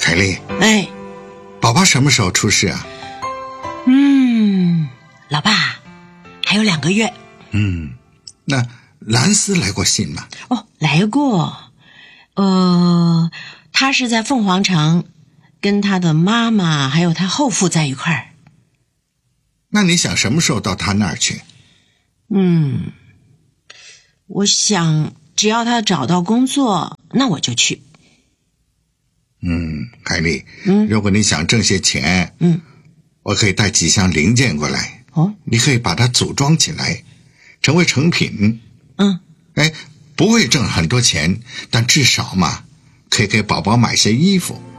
凯丽， 哎， 宝宝什么时候出世啊？ 老爸，还有2个月。 那兰斯来过信吗？ 哦，来过。他是在凤凰城，跟他的妈妈还有他后父在一块儿。 那你想什么时候到他那儿去？ 我想只要他找到工作，那我就去。 凯丽，如果你想挣些钱，我可以带几箱零件过来，你可以把它组装起来，成为成品。不会挣很多钱，但至少嘛，可以给宝宝买些衣服。